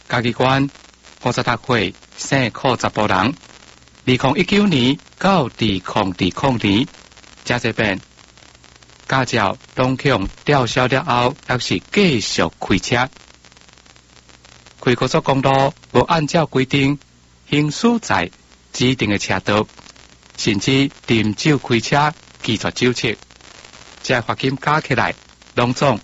嘉义县56岁姓柯查甫人，2019年到2020年，这一遍驾照拢强吊销了后，还是继续开车。开高速公路无按照规定行驶在指定的车道，甚至饮酒开车、拒绝酒测，这罚金加起来拢总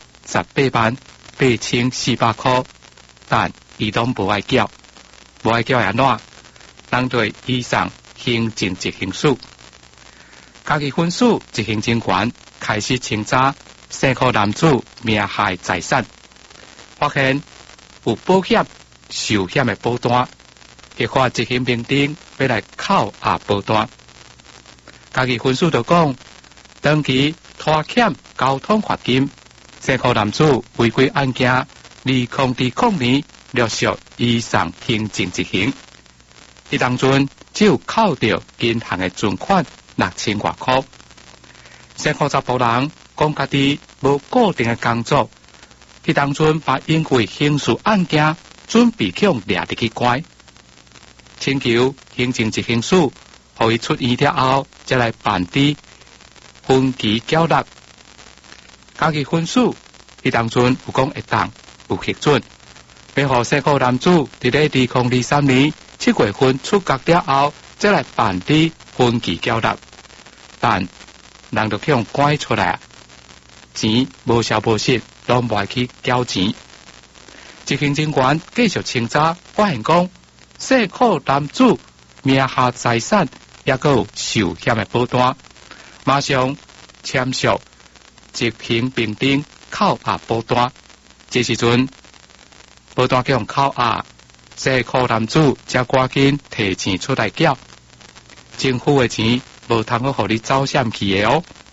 188400块，但伊拢无爱缴，无爱缴安怎？人对以上行政执行署，嘉义分署执行警官开始清查姓柯男子名下的财产，发现有保险寿险的保单，激发执行民警要来扣押保单。嘉义分署就讲，长期拖欠交通罚金，姓柯男子违规案件2020年陆续依上行政执行。伊当阵只有扣掉银行的存款6000多块。姓柯查甫人讲家己无固定的工作，伊当阵把因为刑事案件准备向掠入去关，请求行政执行署予伊出院了后，再来办理分期缴纳。嘉义分署伊当阵有讲会当有核准，要互姓柯男子伫咧2023年7月份出监了后，再来办理分期缴纳，但人就向关出来，钱无消无息，拢无爱去缴钱。执行警官继续清查，发现讲姓柯男子名下财产也阁有寿险的保单，马上签署执行兵丁扣押保单。这时阵保单叫扣押，姓柯男子才赶紧提钱出来缴。政府的钱无通好互你走闪去的哦。